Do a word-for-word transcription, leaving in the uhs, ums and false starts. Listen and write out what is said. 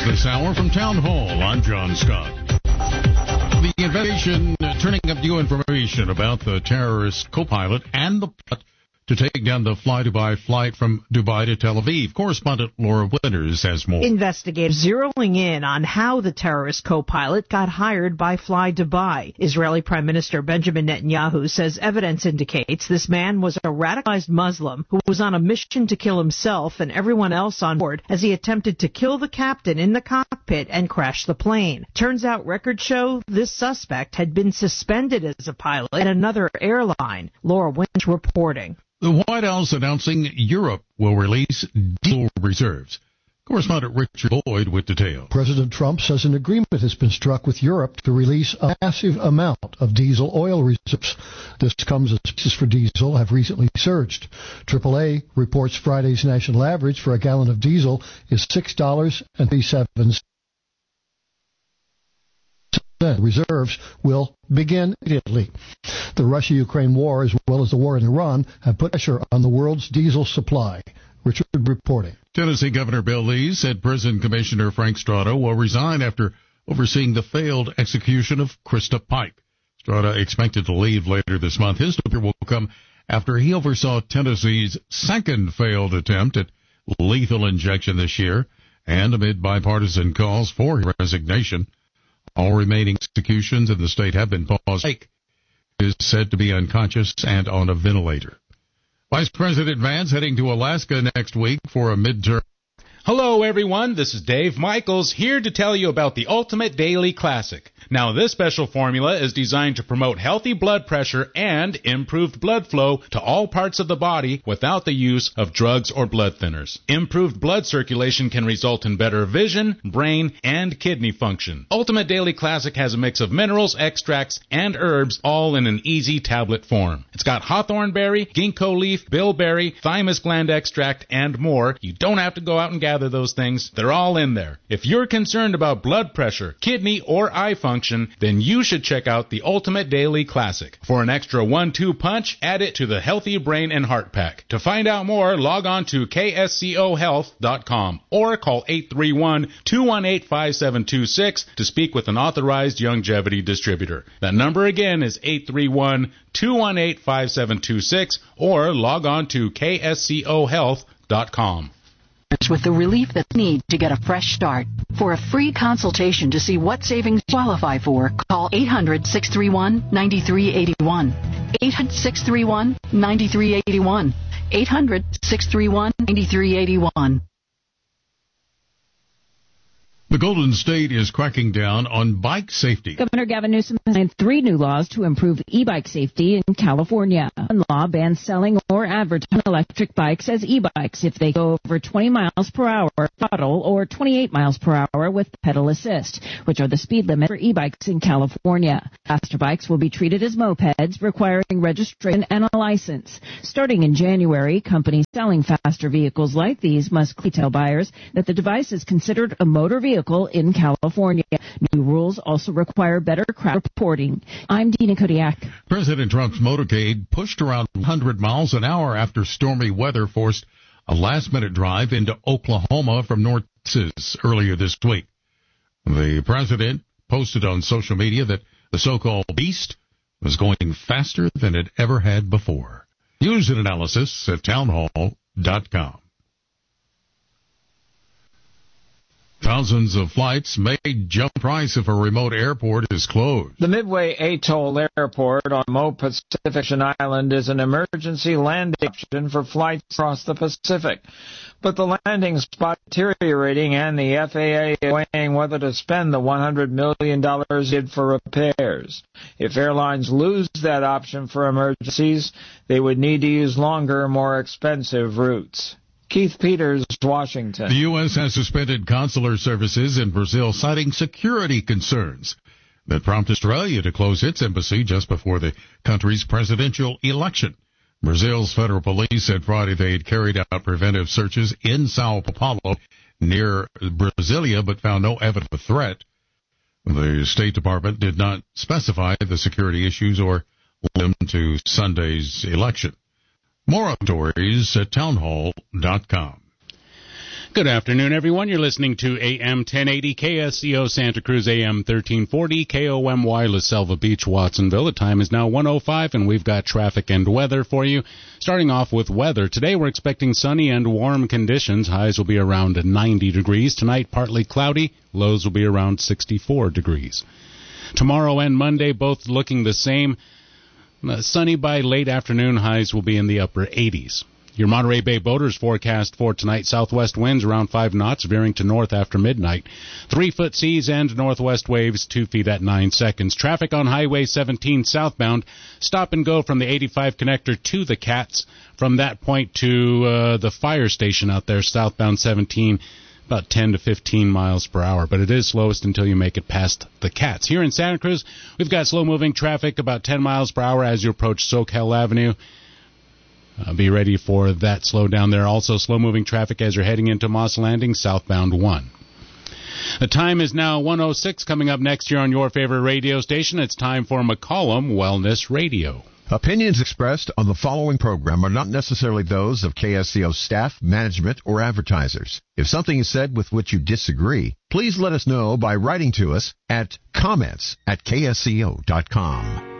This hour from Town Hall, I'm John Scott. The invasion uh, turning up new information about the terrorist co-pilot and the plot to take down the Fly Dubai flight from Dubai to Tel Aviv. Correspondent Laura Winters has more. Investigators zeroing in on how the terrorist co-pilot got hired by Fly Dubai. Israeli Prime Minister Benjamin Netanyahu says evidence indicates this man was a radicalized Muslim who was on a mission to kill himself and everyone else on board as he attempted to kill the captain in the cockpit and crash the plane. Turns out records show this suspect had been suspended as a pilot at another airline. Laura Winters reporting. The White House announcing Europe will release diesel reserves. Correspondent Richard Boyd with details. President Trump says an agreement has been struck with Europe to release a massive amount of diesel oil reserves. This comes as prices for diesel have recently surged. triple A reports Friday's national average for a gallon of diesel is six dollars and thirty-seven cents. Reserves will begin immediately. The Russia-Ukraine war, as well as the war in Iran, have put pressure on the world's diesel supply. Richard reporting. Tennessee Governor Bill Lee said Prison Commissioner Frank Strada will resign after overseeing the failed execution of Krista Pike. Strada expected to leave later this month. His departure will come after he oversaw Tennessee's second failed attempt at lethal injection this year, and amid bipartisan calls for his resignation. All remaining executions in the state have been paused. Pike is said to be unconscious and on a ventilator. Vice President Vance heading to Alaska next week for a midterm. Hello, everyone. This is Dave Michaels here to tell you about the Ultimate Daily Classic. Now, this special formula is designed to promote healthy blood pressure and improved blood flow to all parts of the body without the use of drugs or blood thinners. Improved blood circulation can result in better vision, brain, and kidney function. Ultimate Daily Classic has a mix of minerals, extracts, and herbs all in an easy tablet form. It's got hawthorn berry, ginkgo leaf, bilberry, thymus gland extract, and more. You don't have to go out and gather those things. They're all in there. If you're concerned about blood pressure, kidney, or eye function, then you should check out the Ultimate Daily Classic. For an extra one two punch, add it to the Healthy Brain and Heart Pack. To find out more, log on to K S C O health dot com or call eight three one, two one eight, five seven two six to speak with an authorized longevity distributor. That number again is eight three one, two one eight, five seven two six or log on to K S C O health dot com. With the relief that they need to get a fresh start. For a free consultation to see what savings you qualify for, call eight hundred, six three one, nine three eight one. eight hundred, six three one, nine three eight one. eight hundred, six three one, nine three eight one. The Golden State is cracking down on bike safety. Governor Gavin Newsom has signed three new laws to improve e-bike safety in California. One law bans selling or advertising electric bikes as e-bikes if they go over twenty miles per hour throttle or twenty-eight miles per hour with pedal assist, which are the speed limit for e-bikes in California. Faster bikes will be treated as mopeds, requiring registration and a license. Starting in January, companies selling faster vehicles like these must tell buyers that the device is considered a motor vehicle in California. New rules also require better crowd reporting. I'm Dina Kodiak. President Trump's motorcade pushed around one hundred miles an hour after stormy weather forced a last-minute drive into Oklahoma from North Texas earlier this week. The president posted on social media that the so-called beast was going faster than it ever had before. News and analysis at town hall dot com. Thousands of flights may jump price if a remote airport is closed. The Midway Atoll Airport on Mo Pacific Island is an emergency landing option for flights across the Pacific. But the landing spot is deteriorating, and the F A A is weighing whether to spend the one hundred million dollars bid for repairs. If airlines lose that option for emergencies, they would need to use longer, more expensive routes. Keith Peters, Washington. The U S has suspended consular services in Brazil, citing security concerns that prompted Australia to close its embassy just before the country's presidential election. Brazil's federal police said Friday they had carried out preventive searches in Sao Paulo near Brasilia, but found no evidence of threat. The State Department did not specify the security issues or link them to Sunday's election. More stories at town hall dot com. Good afternoon, everyone. You're listening to A M ten eighty K S C O Santa Cruz, A M thirteen forty K O M Y La Selva Beach, Watsonville. The time is now one oh five, and we've got traffic and weather for you. Starting off with weather. Today we're expecting sunny and warm conditions. Highs will be around ninety degrees. Tonight, partly cloudy. Lows will be around sixty-four degrees. Tomorrow and Monday, both looking the same. Uh, sunny by late afternoon. Highs will be in the upper eighties. Your Monterey Bay boaters forecast for tonight: southwest winds around five knots, veering to north after midnight. Three-foot seas and northwest waves, two feet at nine seconds. Traffic on Highway seventeen southbound. Stop and go from the eighty-five connector to the Cats. From that point to uh, the fire station out there, southbound seventeen, about ten to fifteen miles per hour. But it is slowest until you make it past the Cats. Here in Santa Cruz, we've got slow-moving traffic about ten miles per hour as you approach Soquel Avenue. Uh, be ready for that slowdown there. Also, slow-moving traffic as you're heading into Moss Landing, southbound one. The time is now one oh six. Coming up next year on your favorite radio station, it's time for McCollum Wellness Radio. Opinions expressed on the following program are not necessarily those of K S C O staff, management, or advertisers. If something is said with which you disagree, please let us know by writing to us at comments at K S C O dot com.